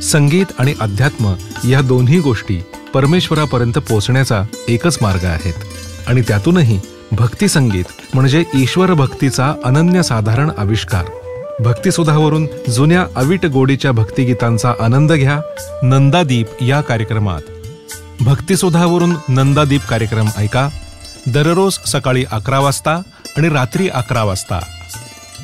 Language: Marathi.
संगीत आणि अध्यात्म या दोन्ही गोष्टी परमेश्वरापर्यंत पोहोचण्याचा एकच मार्ग आहेत आणि त्यातूनही भक्ती संगीत म्हणजे ईश्वर भक्तीचा अनन्यसाधारण आविष्कार. भक्तिसुधावरून जुन्या अवीट गोडीच्या भक्तिगीतांचा आनंद घ्या नंदादीप या कार्यक्रमात. भक्तिसुधावरून नंदादीप कार्यक्रम ऐका दररोज सकाळी 11 वाजता आणि रात्री 11 वाजता.